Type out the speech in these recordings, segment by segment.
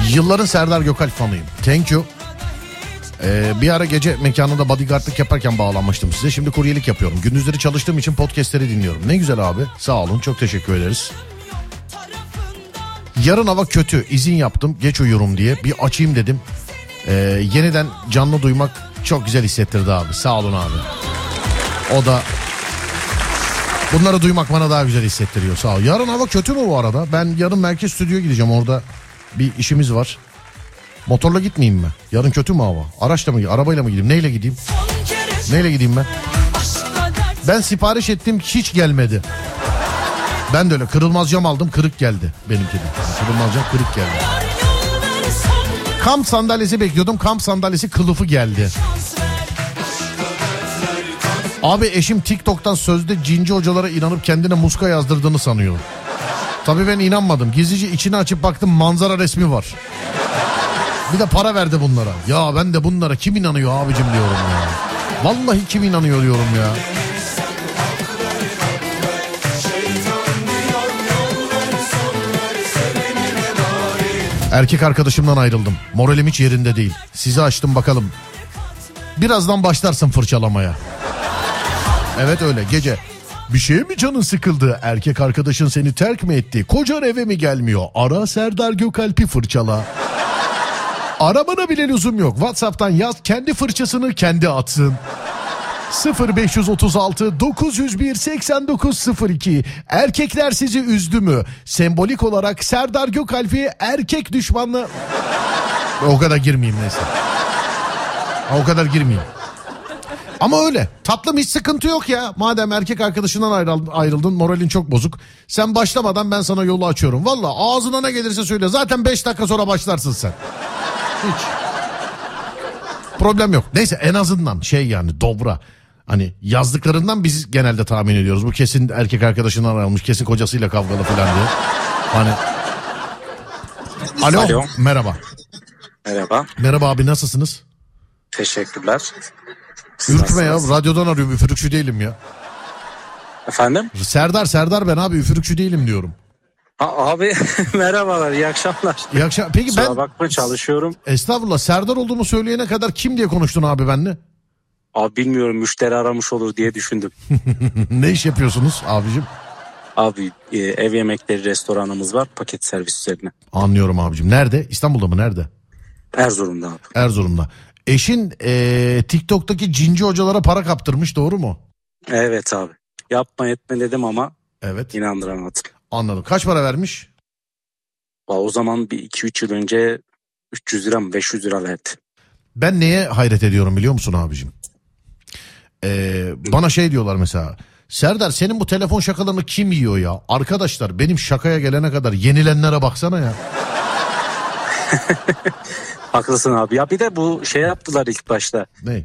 Yılların Serdar Gökalp fanıyım. Thank you. Bir ara gece mekanında bodyguardlık yaparken bağlanmıştım size. Şimdi kuryelik yapıyorum. Gündüzleri çalıştığım için podcastleri dinliyorum. Ne güzel abi. Sağ olun. Çok teşekkür ederiz. Yarın hava kötü. İzin yaptım. Geç uyurum diye. Bir açayım dedim. Yeniden canlı duymak çok güzel hissettirdi abi. Sağ olun abi. O da... Bunları duymak bana daha güzel hissettiriyor. Sağ ol. Yarın hava kötü mü bu arada? Ben yarın merkez stüdyoya gideceğim. Orada bir işimiz var. Motorla gitmeyeyim mi? Yarın kötü mü hava? Araçla mı? Arabayla mı gideyim? Neyle gideyim? Neyle gideyim ben? Ben sipariş ettim, hiç gelmedi. Ben de öyle kırılmaz cam aldım, kırık geldi benimki de. Kırılmaz cam kırık geldi. Kamp sandalyesi bekliyordum. Kamp sandalyesi kılıfı geldi. Abi eşim TikTok'tan sözde cinci hocalara inanıp kendine muska yazdırdığını sanıyor. Tabii ben inanmadım. Gizlice içini açıp baktım, manzara resmi var. Bir de para verdi bunlara. Ya ben de bunlara kim inanıyor abicim diyorum ya. Vallahi kim inanıyor diyorum ya. Erkek arkadaşımdan ayrıldım. Moralim hiç yerinde değil. Sizi açtım bakalım. Birazdan başlarsın fırçalamaya. Evet öyle gece. Bir şeye mi canın sıkıldı? Erkek arkadaşın seni terk mi etti? Kocan eve mi gelmiyor? Ara Serdar Gökalp'i fırçala. Aramana bile lüzum yok. WhatsApp'tan yaz, kendi fırçasını kendi atsın. 0536 901 8902. Erkekler sizi üzdü mü? Sembolik olarak Serdar Gökalp'i erkek düşmanlı... O kadar girmeyeyim neyse. O kadar girmeyeyim. Ama öyle. Tatlım hiç sıkıntı yok ya. Madem erkek arkadaşından ayrıldın, moralin çok bozuk. Sen başlamadan ben sana yolu açıyorum. Valla ağzına ne gelirse söyle. Zaten 5 dakika sonra başlarsın sen. Hiç. Problem yok. Neyse en azından yani dobra. Hani yazdıklarından biz genelde tahmin ediyoruz. Bu kesin erkek arkadaşından ayrılmış. Kesin kocasıyla kavgalı falan diye. Hani. Alo. Merhaba. Merhaba. Merhaba abi, nasılsınız? Teşekkürler. Ürkme ya, radyodan arıyorum, üfürükçü değilim ya. Efendim? Serdar ben abi, üfürükçü değilim diyorum. Abi merhabalar, iyi akşamlar. İyi akşam. Peki ben... bakma, çalışıyorum. Estağfurullah, Serdar olduğumu söyleyene kadar kim diye konuştun abi benimle? Abi bilmiyorum, müşteri aramış olur diye düşündüm. Ne iş yapıyorsunuz abicim? Abi ev yemekleri restoranımız var, paket servis üzerine. Anlıyorum abicim. Nerede? İstanbul'da mı, nerede? Erzurum'da abi. Erzurum'da. Eşin TikTok'taki cinci hocalara para kaptırmış, doğru mu? Evet abi. Yapma etme dedim ama evet, inandıramadım. Anladım. Kaç para vermiş? O zaman bir 2-3 yıl önce 300 lira mı 500 lira verdi. Ben neye hayret ediyorum biliyor musun abicim? Bana şey diyorlar mesela. Serdar, senin bu telefon şakalarını kim yiyor ya? Arkadaşlar, benim şakaya gelene kadar yenilenlere baksana ya. Haklısın abi. Ya bir de bu şey yaptılar ilk başta. Ne?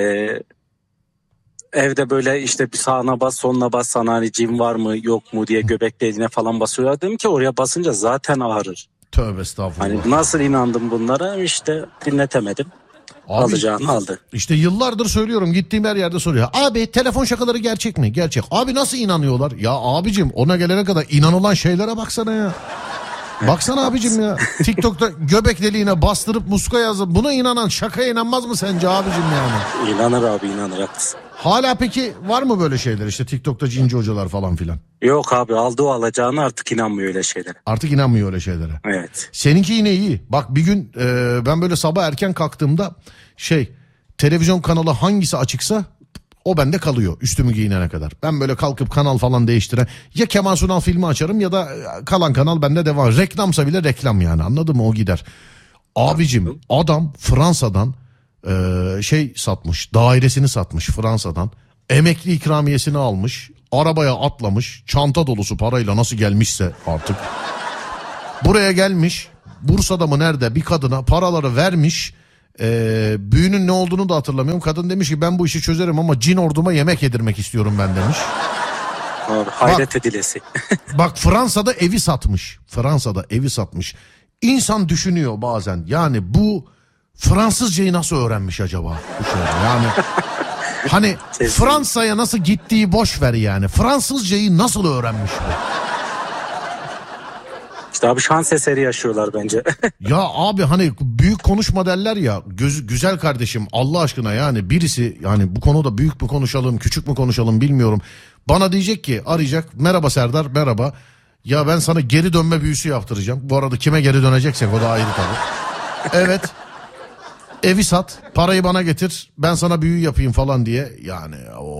Evde böyle işte bir sağına bas soluna bas, sana hani cin var mı yok mu diye göbekle eline falan basıyorlar. Dedim ki oraya basınca zaten ağrır. Tövbe estağfurullah. Hani nasıl inandım bunlara, işte dinletemedim. Abi, alacağını aldı. İşte yıllardır söylüyorum, gittiğim her yerde soruyor. Abi telefon şakaları gerçek mi? Gerçek. Abi nasıl inanıyorlar? Ya abicim, ona gelene kadar inanılan şeylere baksana ya. Baksana abicim ya. TikTok'ta göbek deliğine bastırıp muska yazıp buna inanan şakaya inanmaz mı sence abicim yani? İnanır abi, inanır, haklısın. Hala peki var mı böyle şeyler, işte TikTok'ta cinci hocalar falan filan? Yok abi, aldığı alacağını artık inanmıyor öyle şeylere. Artık inanmıyor öyle şeylere. Evet. Seninki yine iyi. Bak bir gün ben böyle sabah erken kalktığımda televizyon kanalı hangisi açıksa o bende kalıyor üstümü giyinene kadar. Ben böyle kalkıp kanal falan değiştiren, ya Kemal Sunal filmi açarım ya da kalan kanal bende devam. Reklamsa bile reklam yani, anladın mı, o gider. Abicim adam Fransa'dan satmış, dairesini satmış Fransa'dan. Emekli ikramiyesini almış, arabaya atlamış, çanta dolusu parayla nasıl gelmişse artık. Buraya gelmiş, Bursa'da mı nerede bir kadına paraları vermiş. Büyünün ne olduğunu da hatırlamıyorum. Kadın demiş ki ben bu işi çözerim ama cin orduma yemek yedirmek istiyorum ben demiş. Hayret edilesi. Bak Fransa'da evi satmış. Fransa'da evi satmış. İnsan düşünüyor bazen, yani bu Fransızcayı nasıl öğrenmiş acaba? Bu şöyle yani. Hani Fransa'ya nasıl gittiği boş ver yani. Fransızcayı nasıl öğrenmiş bu? İşte abi şans eseri yaşıyorlar bence. Ya abi hani büyük konuşma derler ya, güzel kardeşim Allah aşkına, yani birisi yani bu konuda büyük mü konuşalım küçük mü konuşalım bilmiyorum. Bana diyecek ki, arayacak, merhaba Serdar, merhaba. Ya ben sana geri dönme büyüsü yaptıracağım. Bu arada kime geri döneceksek o da ayrı tabii. Evet. Evi sat, parayı bana getir, ben sana büyü yapayım falan diye. Yani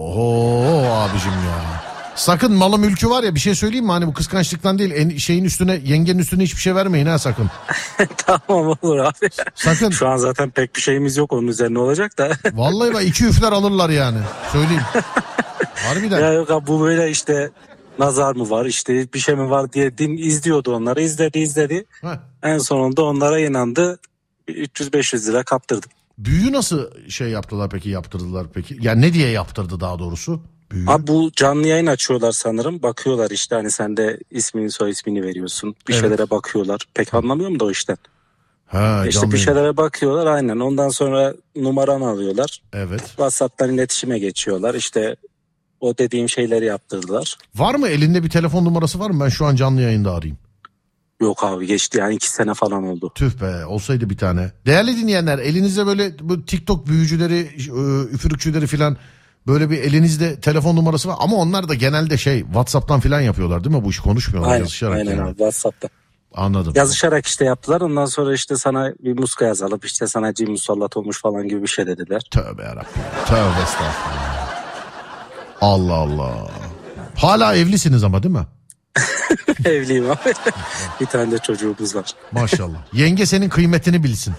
oho abicim ya. Sakın malı mülkü var ya, bir şey söyleyeyim mi? Hani bu kıskançlıktan değil, şeyin üstüne, yengenin üstüne hiçbir şey vermeyin ha sakın. Tamam olur abi. Sakın. Şu an zaten pek bir şeyimiz yok onun üzerine olacak da. Vallahi bak 2 üfler alırlar yani. Söyleyeyim. Harbiden. Ya yok abi, bu böyle işte nazar mı var işte bir şey mi var diye izliyordu onları. İzledi. Heh. En sonunda onlara inandı. 300-500 lira kaptırdım. Büyü nasıl şey yaptılar peki, yaptırdılar peki? Yani ne diye yaptırdı daha doğrusu? Büyü. Abi bu canlı yayın açıyorlar sanırım. Bakıyorlar işte, hani sen de ismini soy ismini veriyorsun. Bir Evet. şeylere bakıyorlar. Pek anlamıyorum da o işten. Ha, İşte canlı bir yayın. şeylere bakıyorlar aynen. Ondan sonra numaranı alıyorlar. Evet. WhatsApp'tan iletişime geçiyorlar. İşte o dediğim şeyleri yaptırdılar. Var mı elinde bir telefon numarası var mı? Ben şu an canlı yayında arayayım. Yok abi, geçti yani 2 sene falan oldu. Tüh be, olsaydı bir tane. Değerli dinleyenler, elinizde böyle bu TikTok büyücüleri, üfürükçüleri filan, böyle bir elinizde telefon numarası var. Ama onlar da genelde WhatsApp'tan filan yapıyorlar değil mi? Bu işi konuşmuyorlar, yazışarak. Aynen yani. abi, WhatsApp'ta. Anladım. Yazışarak işte yaptılar. Ondan sonra işte sana bir muska yazalım. İşte sana cin musallat olmuş falan gibi bir şey dediler. Tövbe yarabbim. Tövbe estağfurullah. Allah Allah. Hala evlisiniz ama değil mi? Evliyim abi. Bir tane de çocuğumuz var. Maşallah. Yenge senin kıymetini bilsin.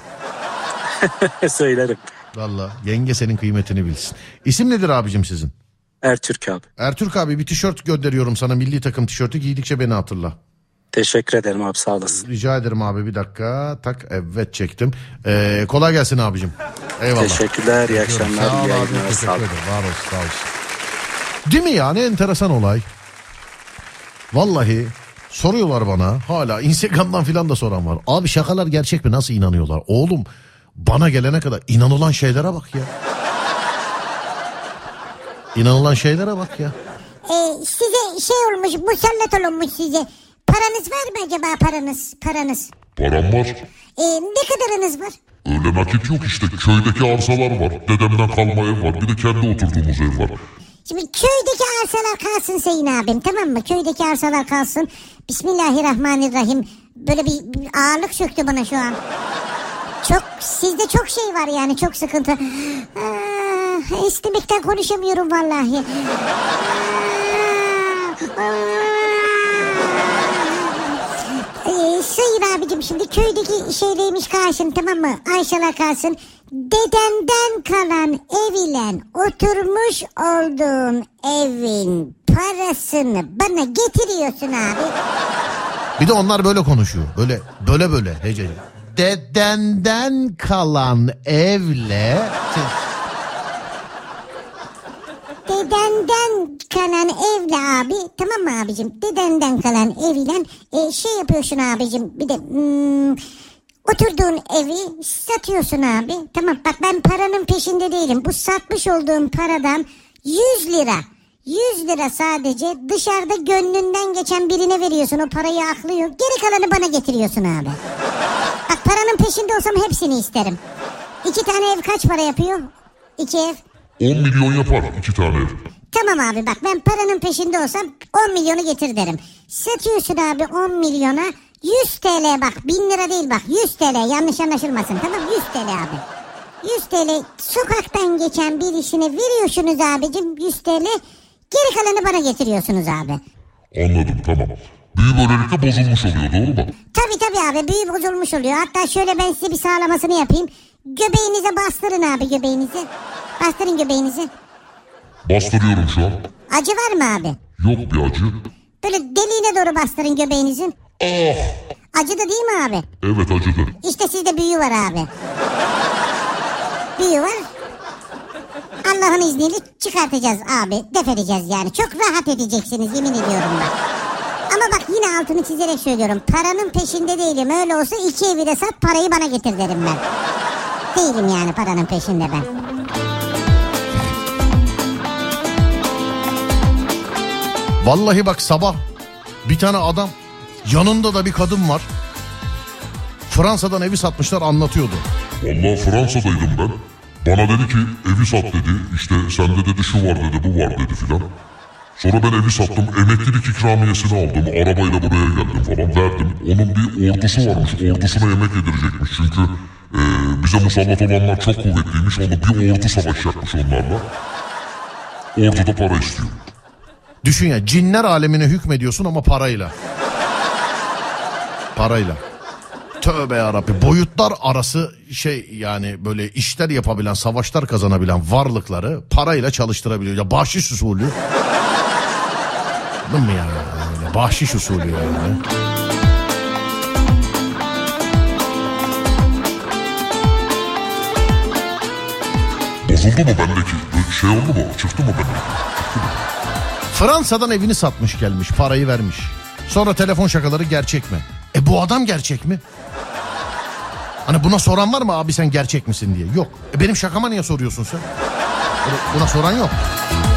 Söylerim. Valla yenge senin kıymetini bilsin. İsim nedir abicim sizin? Ertürk abi. Ertürk abi, bir tişört gönderiyorum sana, milli takım tişörtü, giydikçe beni hatırla. Teşekkür ederim abi, sağ olasın. Rica ederim abi, bir dakika. Tak, evet çektim. Kolay gelsin abicim. Eyvallah. Teşekkürler, iyi akşamlar. Sağ ol iyi abi, yayınlar, teşekkür sağ ol. ederim. Var olsun, sağ olsun. Değil mi ya, ne enteresan olay. Vallahi soruyorlar bana, hala Instagram'dan filan da soran var. Abi şakalar gerçek mi, nasıl inanıyorlar? Oğlum bana gelene kadar inanılan şeylere bak ya. İnanılan şeylere bak ya. Size şey olmuş, musallat olunmuş size. Paranız var mı acaba, paranız? Param var. Ne kadarınız var? Öyle nakit yok işte. Köydeki arsalar var. Dedemden kalma ev var. Bir de kendi oturduğumuz ev var. Şimdi köydeki arsalar kalsın Sayın abim, tamam mı? Köydeki arsalar kalsın. Bismillahirrahmanirrahim. Böyle bir ağırlık çöktü bana şu an. Sizde çok şey var yani, çok sıkıntı. İstemekten konuşamıyorum vallahi. Sayın abicim, şimdi köydeki şeyleymiş kalsın, tamam mı? Ayşeler kalsın. Dedenden kalan ev ile oturmuş olduğum evin parasını bana getiriyorsun abi. Bir de onlar böyle konuşuyor. Böyle heceli. Dedenden kalan evle... Dedenden kalan evle abi, tamam mı abicim? Dedenden kalan eviyle şey yapıyorsun abicim. Bir de oturduğun evi satıyorsun abi. Tamam, bak ben paranın peşinde değilim. Bu satmış olduğum paradan 100 lira. 100 lira sadece dışarıda gönlünden geçen birine veriyorsun. O parayı aklıyor. Geri kalanı bana getiriyorsun abi. Bak paranın peşinde olsam hepsini isterim. 2 tane ev kaç para yapıyor? 2 ev. 10 milyon yapar 2 tane ev. Tamam abi, bak ben paranın peşinde olsam 10 milyonu getir derim. Satıyorsun abi 10 milyona 100 TL, bak 1000 lira değil, bak 100 TL, yanlış anlaşılmasın, tamam, 100 TL abi. 100 TL sokaktan geçen birisine veriyorsunuz abicim, 100 TL, geri kalanı bana getiriyorsunuz abi. Anladım, tamam. Büyü böylelikle bozulmuş oluyor, doğru mu? Tabii abi, büyü bozulmuş oluyor. Hatta şöyle ben size bir sağlamasını yapayım. Göbeğinize bastırın abi, göbeğinizi. Bastırın göbeğinizi. Bastırıyorum şu an. Acı var mı abi? Yok bir acı. Böyle deliğine doğru bastırın göbeğinizin. Acıdı değil mi abi? Evet, acıdı. İşte sizde büyü var abi. Büyü var. Allah'ın izniyle çıkartacağız abi. Def edeceğiz yani. Çok rahat edeceksiniz, yemin ediyorum ben. Ama bak yine altını çizerek söylüyorum. Paranın peşinde değilim. Öyle olsa 2 evi de sat, parayı bana getir derim ben. Değilim yani paranın peşinde ben. Vallahi bak sabah bir tane adam Yanında da bir kadın var. Fransa'dan evi satmışlar, anlatıyordu. Vallahi Fransa'daydım ben. Bana dedi ki evi sat dedi. İşte sende dedi şu var dedi, bu var dedi filan. Sonra ben evi sattım. Emeklilik ikramiyesini aldım. Arabayla buraya geldim falan, verdim. Onun bir ordusu varmış. Ordusuna yemek yedirecekmiş. Çünkü bize musallat olanlar çok kuvvetliymiş. Onu bir ordu savaşacakmış onlarla. Ordu da para istiyor. Düşün ya, cinler alemine hükmediyorsun ama parayla. Parayla. Tövbe yarabbi, boyutlar arası yani böyle işler yapabilen, savaşlar kazanabilen varlıkları parayla çalıştırabiliyor. Ya bahşiş usulü. Değil mi yani? Bahşiş usulü yani. Bozuldu mu bendeki? Şey oldu mu? Çıktı mı bendeki? Fransa'dan evini satmış gelmiş, parayı vermiş. Sonra telefon şakaları gerçek mi? Bu adam gerçek mi? Hani buna soran var mı abi sen gerçek misin diye? Yok. Benim şakama niye soruyorsun sen? Buna soran yok.